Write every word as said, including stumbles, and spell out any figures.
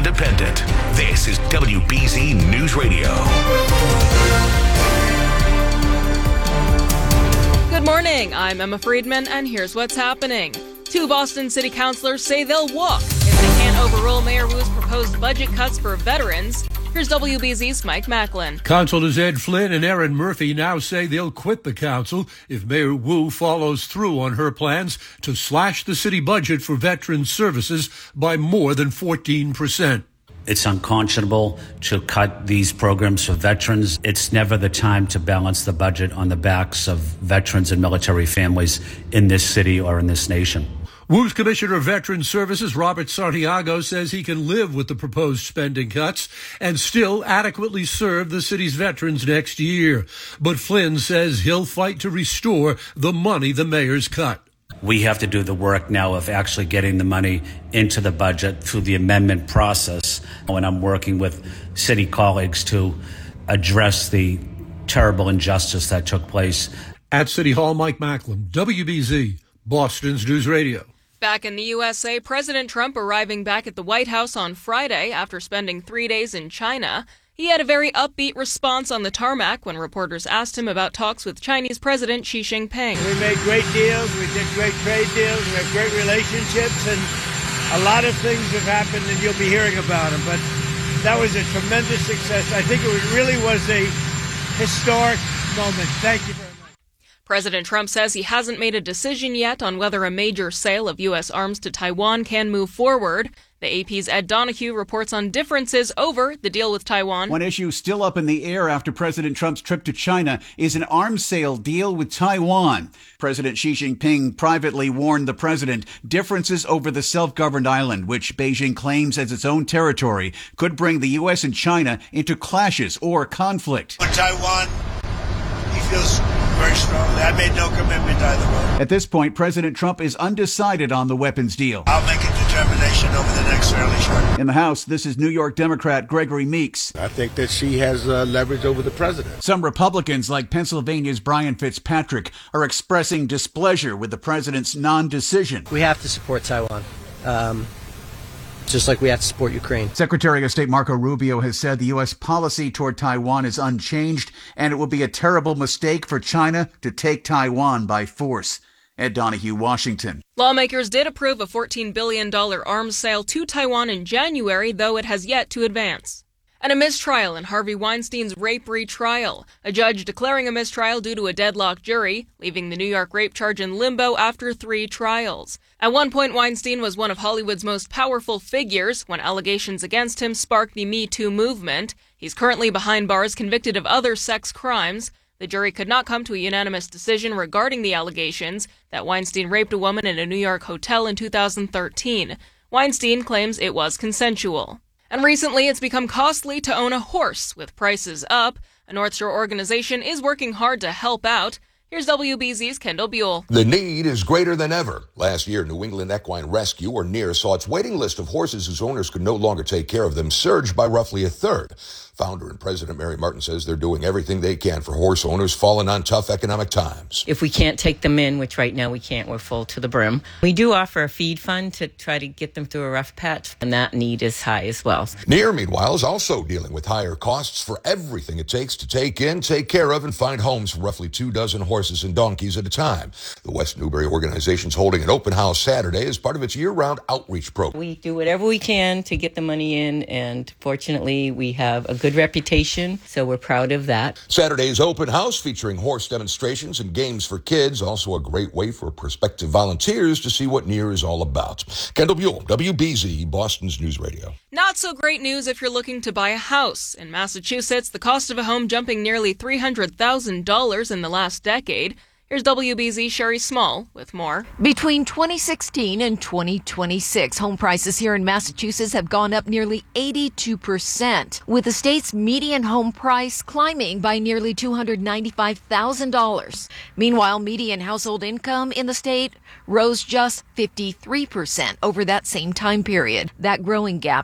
independent. This is W B Z News Radio. Good morning, I'm Emma Friedman, and here's what's happening. Two Boston city councilors say they'll walk if they can't overrule Mayor Wu's proposed budget cuts for veterans. Here's W B Z's Mike Macklin. Councilors Ed Flynn and Erin Murphy now say they'll quit the council if Mayor Wu follows through on her plans to slash the city budget for veteran services by more than fourteen percent. It's unconscionable to cut these programs for veterans. It's never the time to balance the budget on the backs of veterans and military families in this city or in this nation. Wu's Commissioner of Veteran Services, Robert Santiago, says he can live with the proposed spending cuts and still adequately serve the city's veterans next year. But Flynn says he'll fight to restore the money the mayor's cut. We have to do the work now of actually getting the money into the budget through the amendment process. And I'm working with city colleagues to address the terrible injustice that took place. At City Hall, Mike Macklin, W B Z, Boston's News Radio. Back in the U S A, President Trump arriving back at the White House on Friday after spending three days in China. He had a very upbeat response on the tarmac when reporters asked him about talks with Chinese President Xi Jinping. We made great deals, we did great trade deals, we have great relationships, and a lot of things have happened, and you'll be hearing about them. But that was a tremendous success. I think it really was a historic moment. Thank you very much. President Trump says he hasn't made a decision yet on whether a major sale of U S arms to Taiwan can move forward. The A P's Ed Donahue reports on differences over the deal with Taiwan. One issue still up in the air after President Trump's trip to China is an arms sale deal with Taiwan. President Xi Jinping privately warned the president differences over the self-governed island, which Beijing claims as its own territory, could bring the U S and China into clashes or conflict. On Taiwan, he feels very strongly. I made no commitment either way. At this point, President Trump is undecided on the weapons deal. I'll make a determination over the next fairly short. In the House, this is New York Democrat Gregory Meeks. I think that she has uh, leverage over the president. Some Republicans, like Pennsylvania's Brian Fitzpatrick, are expressing displeasure with the president's non-decision. We have to support Taiwan. Um, Just like we have to support Ukraine. Secretary of State Marco Rubio has said the U S policy toward Taiwan is unchanged, and it will be a terrible mistake for China to take Taiwan by force. Ed Donahue, Washington. Lawmakers did approve a fourteen billion dollars arms sale to Taiwan in January, though it has yet to advance. And a mistrial in Harvey Weinstein's rape retrial. A judge declaring a mistrial due to a deadlocked jury, leaving the New York rape charge in limbo after three trials. At one point, Weinstein was one of Hollywood's most powerful figures when allegations against him sparked the Me Too movement. He's currently behind bars convicted of other sex crimes. The jury could not come to a unanimous decision regarding the allegations that Weinstein raped a woman in a New York hotel in two thousand thirteen. Weinstein claims it was consensual. And recently, it's become costly to own a horse. With prices up, a North Shore organization is working hard to help out. Here's W B Z's Kendall Buell. The need is greater than ever. Last year, New England Equine Rescue, or N E A R, saw its waiting list of horses whose owners could no longer take care of them surge by roughly a third. Founder and President Mary Martin says they're doing everything they can for horse owners falling on tough economic times. If we can't take them in, which right now we can't, we're full to the brim. We do offer a feed fund to try to get them through a rough patch, and that need is high as well. N E A R, meanwhile, is also dealing with higher costs for everything it takes to take in, take care of, and find homes for roughly two dozen horses and donkeys at a time. The West Newbury organization is holding an open house Saturday as part of its year-round outreach program. We do whatever we can to get the money in, and fortunately, we have a good reputation. So we're proud of that. Saturday's open house featuring horse demonstrations and games for kids. Also a great way for prospective volunteers to see what N E A R is all about. Kendall Buell, W B Z, Boston's News Radio. Not so great news if you're looking to buy a house. In Massachusetts, the cost of a home jumping nearly three hundred thousand dollars in the last decade. Here's W B Z Sherry Small with more. Between twenty sixteen and twenty twenty-six, home prices here in Massachusetts have gone up nearly eighty-two percent, with the state's median home price climbing by nearly two hundred ninety-five thousand dollars. Meanwhile, median household income in the state rose just fifty-three percent over that same time period. That growing gap